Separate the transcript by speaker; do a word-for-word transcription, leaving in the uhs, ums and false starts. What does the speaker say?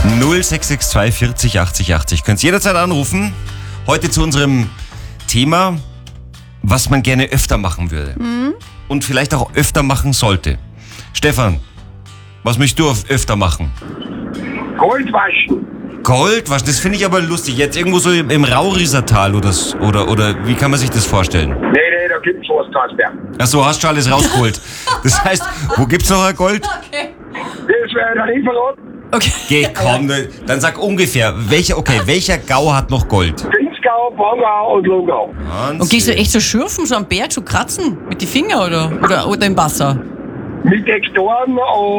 Speaker 1: null sechs sechs zwei vierzig achtzig achtzig. Könnt ihr jederzeit anrufen. Heute zu unserem Thema, was man gerne öfter machen würde. Mhm. Und vielleicht auch öfter machen sollte. Stefan, was möchtest du öfter machen?
Speaker 2: Gold waschen.
Speaker 1: Gold waschen, das finde ich aber lustig. Jetzt irgendwo so im, im Raurisertal oder, oder, oder wie kann man sich das vorstellen?
Speaker 2: Nee, nee, da gibt's was, Transberg.
Speaker 1: Achso, hast du alles rausgeholt. Das heißt, wo gibt's noch ein Gold?
Speaker 3: Okay.
Speaker 2: Das wäre dann nicht verraten.
Speaker 3: Okay.
Speaker 1: Geh, komm, ne, dann sag ungefähr, welcher, okay, welcher Gau hat noch Gold?
Speaker 2: Pinzgau, Bongau und Lungau.
Speaker 1: Wahnsinn.
Speaker 3: Und gehst du echt so schürfen, so am Berg, so kratzen mit den Fingern oder, oder, oder im Wasser?
Speaker 2: Mit Extoren und